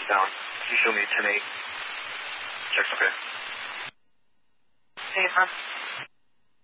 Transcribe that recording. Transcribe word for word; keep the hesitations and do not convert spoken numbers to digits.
down. You show me ten eight. Check, okay. Hey, huh?